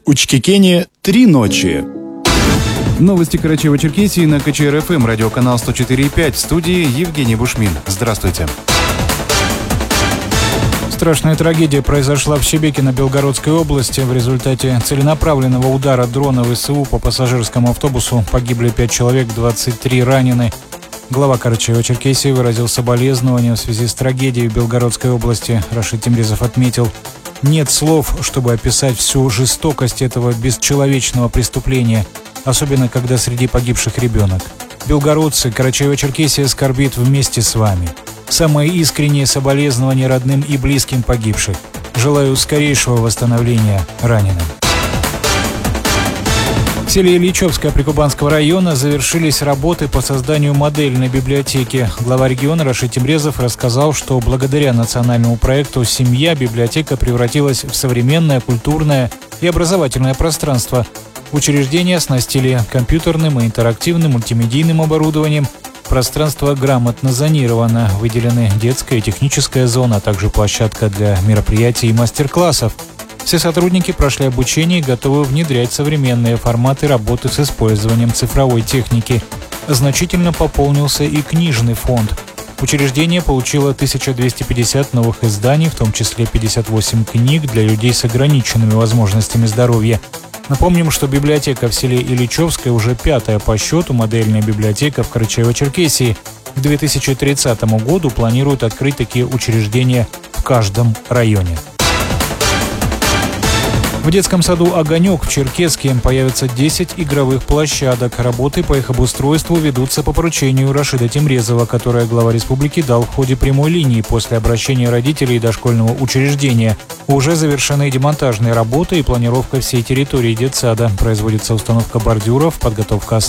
Учкекене 3 ночи. Новости Карачаево-Черкесии на КЧР-ФМ, радиоканал 104.5. В студии Евгений Бушмин. Здравствуйте. Страшная трагедия произошла в Шебекино Белгородской области. В результате целенаправленного удара дрона ВСУ по пассажирскому автобусу погибли 5 человек, 23 ранены. Глава Карачаево-Черкесии выразил соболезнования в связи с трагедией в Белгородской области. Рашид Темрезов отметил: нет слов, чтобы описать всю жестокость этого бесчеловечного преступления, особенно когда среди погибших ребенок. Белгородцы, Карачаево-Черкесия скорбит вместе с вами. Самые искренние соболезнования родным и близким погибших. Желаю скорейшего восстановления раненым. В селе Ильичевское Прикубанского района завершились работы по созданию модельной библиотеки. Глава региона Рашид Темрезов рассказал, что благодаря национальному проекту «Семья» библиотека превратилась в современное культурное и образовательное пространство. Учреждение оснастили компьютерным и интерактивным мультимедийным оборудованием. Пространство грамотно зонировано. Выделены детская и техническая зона, а также площадка для мероприятий и мастер-классов. Все сотрудники прошли обучение и готовы внедрять современные форматы работы с использованием цифровой техники. Значительно пополнился и книжный фонд. Учреждение получило 1250 новых изданий, в том числе 58 книг для людей с ограниченными возможностями здоровья. Напомним, что библиотека в селе Ильичевское уже 5-я по счету модельная библиотека в Карачаево-Черкесии. К 2030 году планируют открыть такие учреждения в каждом районе. В детском саду «Огонек» в Черкесске появится 10 игровых площадок. Работы по их обустройству ведутся по поручению Рашида Темрезова, которое глава республики дал в ходе прямой линии после обращения родителей дошкольного учреждения. Уже завершены демонтажные работы и планировка всей территории детсада. Производится установка бордюров, подготовка